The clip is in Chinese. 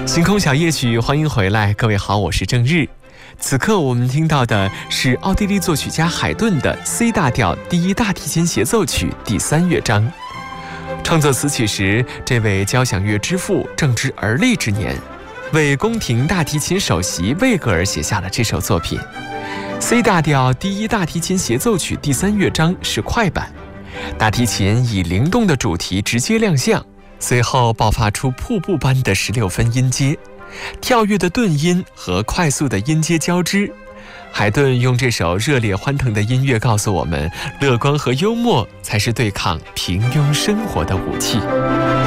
星空小夜曲，欢迎回来，各位好，我是郑日。此刻我们听到的是奥地利作曲家海顿的 C 大调第一大提琴协奏曲第3乐章。创作此曲时，这位交响乐之父正值而立之年，为宫廷大提琴首席魏格尔写下了这首作品。C 大调第一大提琴协奏曲第3乐章是快板，大提琴以灵动的主题直接亮相，随后爆发出瀑布般的16分音阶，跳跃的顿音和快速的音阶交织。海顿用这首热烈欢腾的音乐告诉我们，乐观和幽默才是对抗平庸生活的武器。